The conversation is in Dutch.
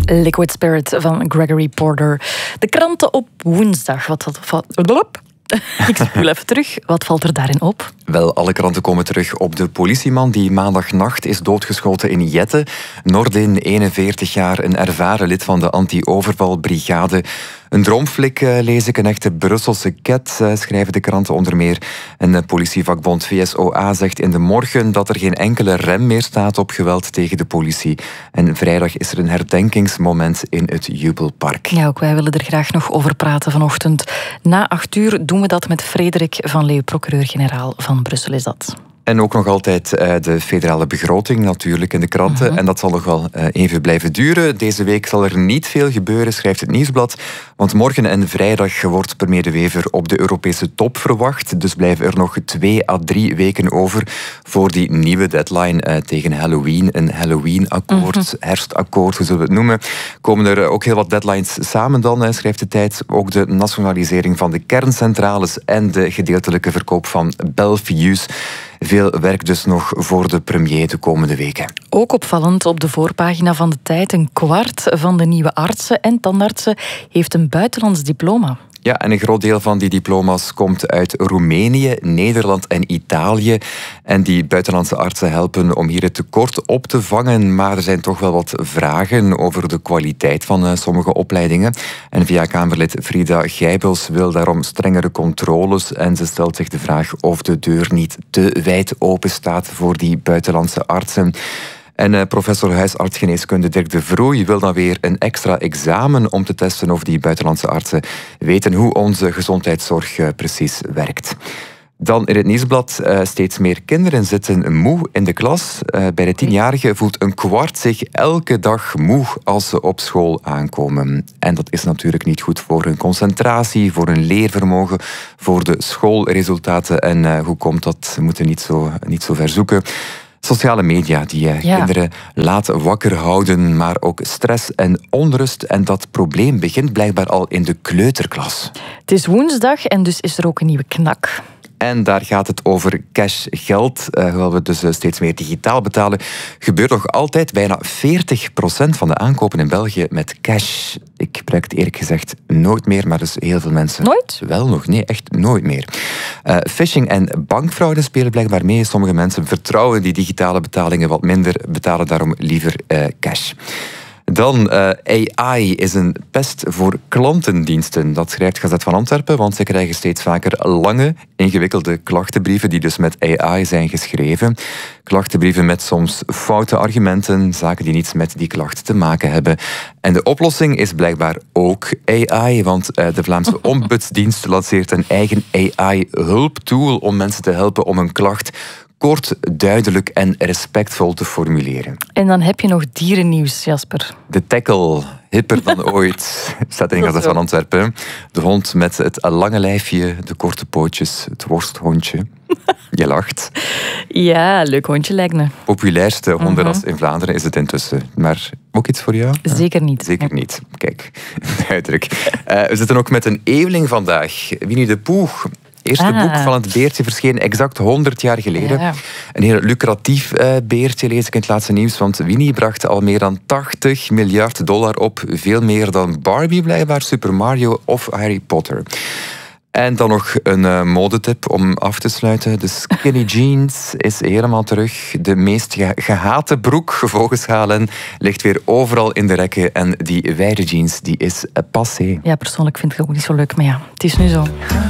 Liquid Spirit van Gregory Porter. De kranten op woensdag. Ik spoel even terug. Wat valt er daarin op? Wel, alle kranten komen terug op de politieman die maandagnacht is doodgeschoten in Jette. Nordin, 41 jaar, een ervaren lid van de anti-overvalbrigade. Een droomflik, lees ik, een echte Brusselse ket, schrijven de kranten onder meer. En de politievakbond VSOA zegt in de morgen dat er geen enkele rem meer staat op geweld tegen de politie. En vrijdag is er een herdenkingsmoment in het Jubelpark. Ja, ook wij willen er graag nog over praten vanochtend. Na 8:00 doen we dat met Frederik van Leeuw, procureur-generaal van Brussel is dat. En ook nog altijd de federale begroting natuurlijk in de kranten. En dat zal nog wel even blijven duren. Deze week zal er niet veel gebeuren, schrijft het Nieuwsblad. Want morgen en vrijdag wordt premier De Wever op de Europese top verwacht. Dus blijven er nog 2 à 3 weken over voor die nieuwe deadline tegen Halloween. Een Halloween-akkoord, herfstakkoord, hoe zullen we het noemen. Komen er ook heel wat deadlines samen dan, schrijft de Tijd. Ook de nationalisering van de kerncentrales en de gedeeltelijke verkoop van Belfius. Veel werk dus nog voor de premier de komende weken. Ook opvallend op de voorpagina van de Tijd. 1/4 van de nieuwe artsen en tandartsen heeft een buitenlands diploma. Ja, en een groot deel van die diploma's komt uit Roemenië, Nederland en Italië. En die buitenlandse artsen helpen om hier het tekort op te vangen. Maar er zijn toch wel wat vragen over de kwaliteit van sommige opleidingen. En via Kamerlid Frida Gijbels wil daarom strengere controles. En ze stelt zich de vraag of de deur niet te wijd open staat voor die buitenlandse artsen. En professor huisartsgeneeskunde Dirk de Vroei wil dan weer een extra examen om te testen of die buitenlandse artsen weten hoe onze gezondheidszorg precies werkt. Dan in het Nieuwsblad, steeds meer kinderen zitten moe in de klas. Bij de 10-jarigen voelt 1/4 zich elke dag moe als ze op school aankomen. En dat is natuurlijk niet goed voor hun concentratie, voor hun leervermogen, voor de schoolresultaten. En hoe komt dat? We moeten niet zo ver zoeken. Sociale media die kinderen laten wakker houden, maar ook stress en onrust. En dat probleem begint blijkbaar al in de kleuterklas. Het is woensdag en dus is er ook een nieuwe knak. En daar gaat het over cashgeld. Hoewel we dus steeds meer digitaal betalen, gebeurt nog altijd bijna 40% van de aankopen in België met cash. Ik gebruik het eerlijk gezegd nooit meer, maar dus heel veel mensen... Nooit? Wel nog, nee, echt nooit meer. Phishing en bankfraude spelen blijkbaar mee. Sommige mensen vertrouwen die digitale betalingen wat minder, betalen daarom liever cash. Dan, AI is een pest voor klantendiensten. Dat schrijft Gazet van Antwerpen, want ze krijgen steeds vaker lange, ingewikkelde klachtenbrieven die dus met AI zijn geschreven. Klachtenbrieven met soms foute argumenten, zaken die niets met die klacht te maken hebben. En de oplossing is blijkbaar ook AI, want de Vlaamse Ombudsdienst lanceert een eigen AI-hulptool om mensen te helpen om een klacht kort, duidelijk en respectvol te formuleren. En dan heb je nog dierennieuws, Jasper. De tackle, hipper dan ooit, staat in Gazet van Antwerpen. De hond met het lange lijfje, de korte pootjes, het worsthondje. Je lacht. Ja, leuk hondje lijkt me. Populairste hondenras in Vlaanderen is het intussen. Maar ook iets voor jou? Zeker niet. Zeker niet. Kijk, duidelijk. We zitten ook met een eeuweling vandaag. Winnie de Pooh. Eerste boek van het beertje verscheen exact 100 jaar geleden. Ja. Een heel lucratief beertje, lees ik in het laatste nieuws. Want Winnie bracht al meer dan $80 miljard op. Veel meer dan Barbie blijkbaar, Super Mario of Harry Potter. En dan nog een modetip om af te sluiten. De skinny jeans is helemaal terug. De meest gehate broek, volgens HLN, ligt weer overal in de rekken. En die wijde jeans, die is passé. Ja, persoonlijk vind ik het ook niet zo leuk, maar ja, het is nu zo.